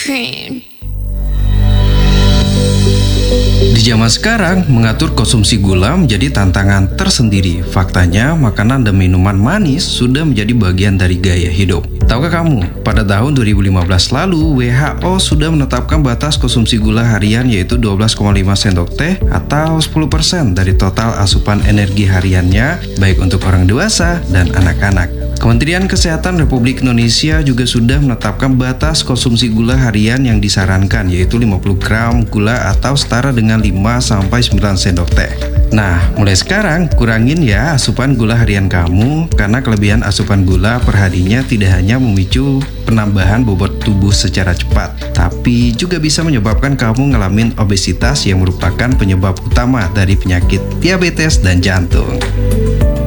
cream. Di zaman sekarang, mengatur konsumsi gula menjadi tantangan tersendiri. Faktanya, makanan dan minuman manis sudah menjadi bagian dari gaya hidup. Tahukah kamu, pada tahun 2015 lalu, WHO sudah menetapkan batas konsumsi gula harian yaitu 12,5 sendok teh atau 10% dari total asupan energi hariannya, baik untuk orang dewasa dan anak-anak. Kementerian Kesehatan Republik Indonesia juga sudah menetapkan batas konsumsi gula harian yang disarankan yaitu 50 gram gula atau setara dengan 5-9 sendok teh. Nah, mulai sekarang kurangin ya asupan gula harian kamu karena kelebihan asupan gula per harinya tidak hanya memicu penambahan bobot tubuh secara cepat, tapi juga bisa menyebabkan kamu ngalamin obesitas yang merupakan penyebab utama dari penyakit diabetes dan jantung.